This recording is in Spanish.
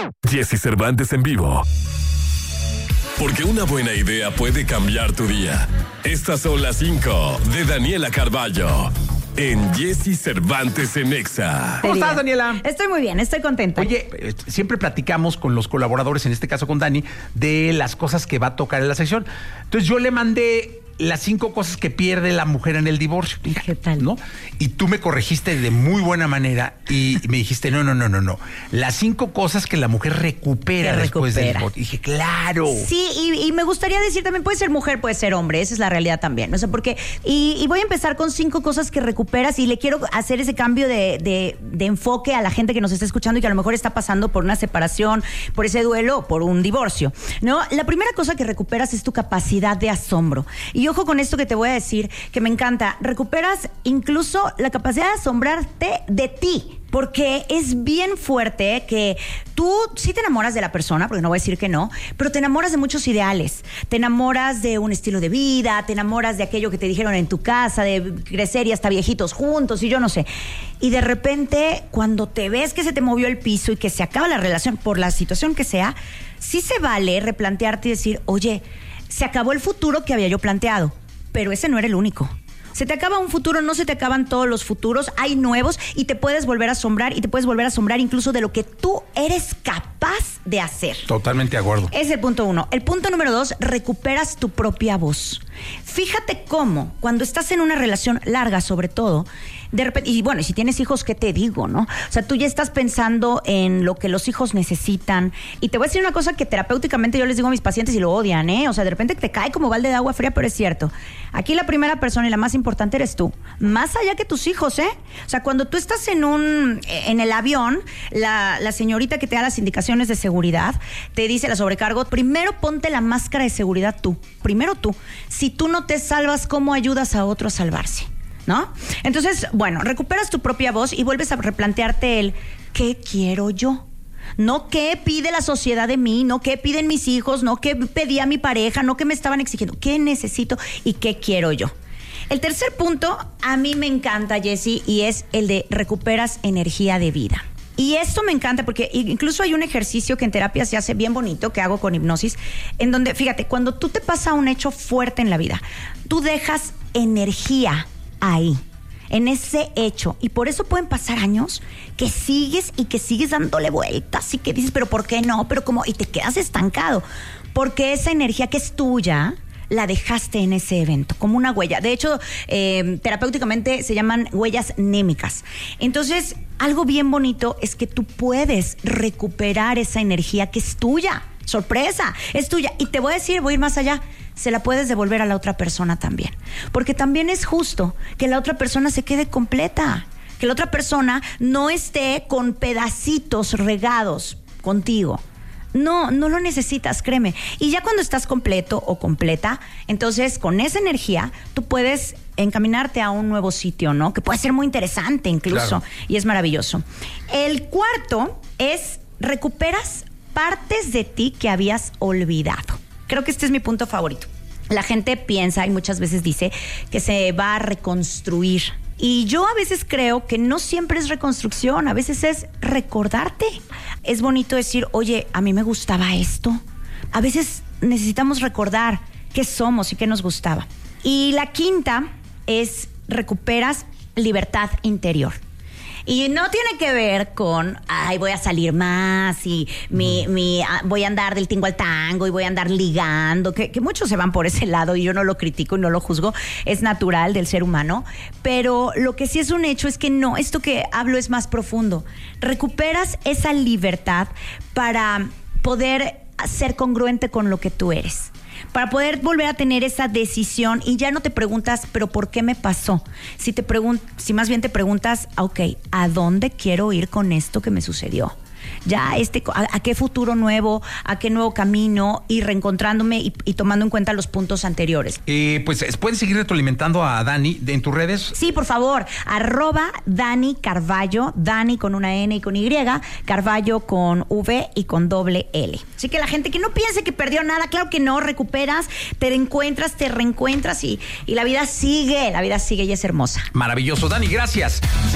Jesse Cervantes en vivo. Porque una buena idea puede cambiar tu día. Estas son las 5 de Daniela Carballo en Jesse Cervantes en Exa. ¿Cómo estás, Daniela? Estoy muy bien, estoy contenta. Oye, siempre platicamos con los colaboradores, en este caso con Dani, de las cosas que va a tocar en la sección. Entonces yo le mandé las 5 cosas que pierde la mujer en el divorcio. ¿Qué tal? ¿No? Y tú me corregiste de muy buena manera y me dijiste, no. Las 5 cosas que la mujer recupera después del divorcio. Y dije, claro. Sí, y me gustaría decir también, puede ser mujer, puede ser hombre, esa es la realidad también. O sea, porque, y voy a empezar con 5 cosas que recuperas y le quiero hacer ese cambio de enfoque a la gente que nos está escuchando y que a lo mejor está pasando por una separación, por ese duelo, por un divorcio, ¿no? La primera cosa que recuperas es tu capacidad de asombro. Y ojo con esto que te voy a decir, que me encanta. Recuperas incluso la capacidad de asombrarte de ti. Porque es bien fuerte que tú sí te enamoras de la persona, porque no voy a decir que no, pero te enamoras de muchos ideales. Te enamoras de un estilo de vida, te enamoras de aquello que te dijeron en tu casa, de crecer y hasta viejitos juntos y yo no sé. Y de repente, cuando te ves que se te movió el piso y que se acaba la relación, por la situación que sea, sí se vale replantearte y decir, oye, se acabó el futuro que había yo planteado, pero ese no era el único. Se te acaba un futuro, no se te acaban todos los futuros, hay nuevos y te puedes volver a asombrar y te puedes volver a asombrar incluso de lo que tú eres capaz de hacer. Totalmente de acuerdo. Es el punto 1. El punto número 2, recuperas tu propia voz. Fíjate cómo, cuando estás en una relación larga sobre todo, de repente, y bueno, y si tienes hijos, ¿qué te digo, no? O sea, tú ya estás pensando en lo que los hijos necesitan. Y te voy a decir una cosa que terapéuticamente yo les digo a mis pacientes y lo odian, ¿eh? O sea, de repente te cae como balde de agua fría, pero es cierto. Aquí la primera persona y la más importante eres tú. Más allá que tus hijos, ¿eh? O sea, cuando tú estás en el avión, la señorita que te da las indicaciones de seguridad te dice la sobrecargo, primero ponte la máscara de seguridad tú. Primero tú. Si tú no te salvas, ¿cómo ayudas a otro a salvarse? ¿No? Entonces, bueno, recuperas tu propia voz y vuelves a replantearte el ¿qué quiero yo? No qué pide la sociedad de mí, no qué piden mis hijos, no qué pedía mi pareja, no qué me estaban exigiendo, qué necesito y qué quiero yo. El tercer punto a mí me encanta, Jessy, y es el de recuperas energía de vida. Y esto me encanta porque incluso hay un ejercicio que en terapia se hace bien bonito, que hago con hipnosis, en donde, fíjate, cuando tú te pasa un hecho fuerte en la vida, tú dejas energía ahí, en ese hecho, y por eso pueden pasar años que sigues dándole vueltas y que dices, pero ¿por qué no? Pero ¿cómo? Y te quedas estancado, porque esa energía que es tuya la dejaste en ese evento, como una huella. De hecho, terapéuticamente se llaman huellas némicas. Entonces, algo bien bonito es que tú puedes recuperar esa energía que es tuya. ¡Sorpresa! Es tuya. Y te voy a decir, voy a ir más allá, se la puedes devolver a la otra persona también. Porque también es justo que la otra persona se quede completa, que la otra persona no esté con pedacitos regados contigo. No lo necesitas, créeme. Y ya cuando estás completo o completa, entonces con esa energía tú puedes encaminarte a un nuevo sitio, ¿no? Que puede ser muy interesante incluso. Claro. Y es maravilloso. El cuarto es recuperas partes de ti que habías olvidado. Creo que este es mi punto favorito. La gente piensa y muchas veces dice que se va a reconstruir. Y yo a veces creo que no siempre es reconstrucción, a veces es recordarte. Es bonito decir, oye, a mí me gustaba esto. A veces necesitamos recordar qué somos y qué nos gustaba. Y la quinta es recuperas libertad interior. Y no tiene que ver con, ay, voy a salir más y voy a andar del tingo al tango y voy a andar ligando, que muchos se van por ese lado y yo no lo critico y no lo juzgo, es natural del ser humano, pero lo que sí es un hecho es que no, esto que hablo es más profundo. Recuperas esa libertad para poder ser congruente con lo que tú eres, para poder volver a tener esa decisión y ya no te preguntas, ¿pero por qué me pasó? Si más bien te preguntas, ok, ¿a dónde quiero ir con esto que me sucedió? Ya ¿a qué futuro nuevo, a qué nuevo camino? Y reencontrándome y tomando en cuenta los puntos anteriores. Pues puedes seguir retroalimentando a Dani en tus redes. Sí, por favor, @Dani Carballo, Dani con una N y con Y, Carballo con V y con doble L. Así que la gente que no piense que perdió nada, claro que no, recuperas, te encuentras, te reencuentras y la vida sigue y es hermosa. Maravilloso, Dani, gracias.